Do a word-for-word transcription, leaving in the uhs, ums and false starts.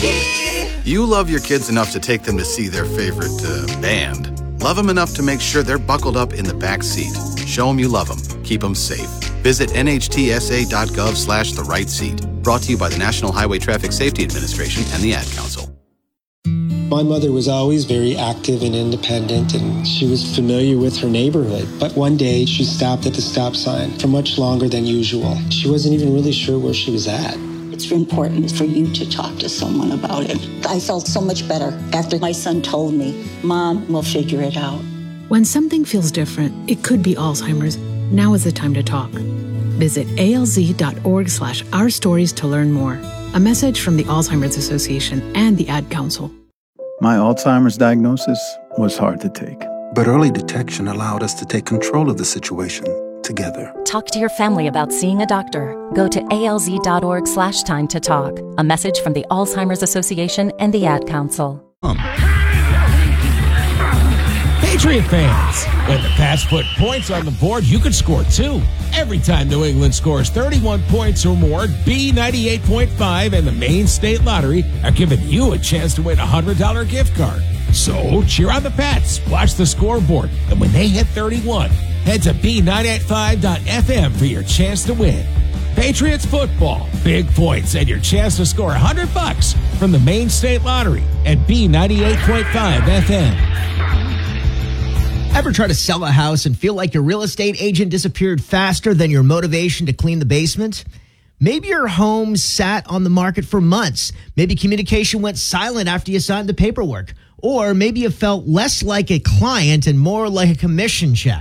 You love your kids enough to take them to see their favorite uh, band. Love them enough to make sure they're buckled up in the back seat. Show them you love them. Keep them safe. Visit nhtsa.gov slash the right seat. Brought to you by the National Highway Traffic Safety Administration and the Ad Council. My mother was always very active and independent, and she was familiar with her neighborhood. But one day, she stopped at the stop sign for much longer than usual. She wasn't even really sure where she was at. It's important for you to talk to someone about it. I felt so much better after my son told me, Mom, we'll figure it out. When something feels different, it could be Alzheimer's. Now is the time to talk. Visit alz.org slash our stories to learn more. A message from the Alzheimer's Association and the Ad Council. My Alzheimer's diagnosis was hard to take. But early detection allowed us to take control of the situation together. Talk to your family about seeing a doctor. Go to alz.org slash time to talk. A message from the Alzheimer's Association and the Ad Council. Um. Patriot fans, when the Pats put points on the board, you could score too. Every time New England scores thirty-one points or more, B ninety-eight point five and the Maine State Lottery are giving you a chance to win a one hundred dollars gift card. So cheer on the Pats, watch the scoreboard, and when they hit thirty-one, head to b nine eighty-five dot f m for your chance to win. Patriots football, big points, and your chance to score one hundred bucks from the Maine State Lottery at B ninety-eight point five F M. Ever try to sell a house and feel like your real estate agent disappeared faster than your motivation to clean the basement? Maybe your home sat on the market for months. Maybe communication went silent after you signed the paperwork. Or maybe you felt less like a client and more like a commission check.